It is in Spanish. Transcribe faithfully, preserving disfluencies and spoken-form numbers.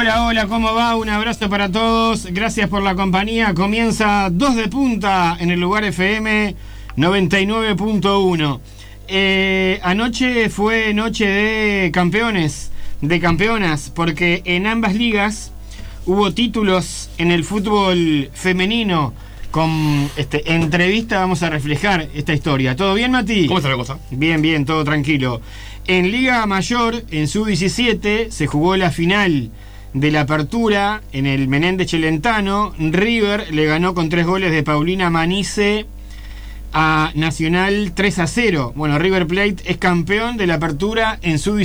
Hola, hola, ¿cómo va? Un abrazo para todos. Gracias por la compañía. Comienza dos de punta en el Lugar F M noventa y nueve punto uno. Eh, anoche fue noche de campeones, de campeonas, porque en ambas ligas hubo títulos en el fútbol femenino. Con este, entrevista vamos a reflejar esta historia. ¿Todo bien, Mati? ¿Cómo está la cosa? Bien, bien, todo tranquilo. En Liga Mayor, en sub diecisiete, se jugó la final de la apertura en el Menéndez Celentano. River le ganó con tres goles de Paulina Manice a Nacional tres a cero. Bueno, River Plate es campeón de la apertura en sub diecisiete.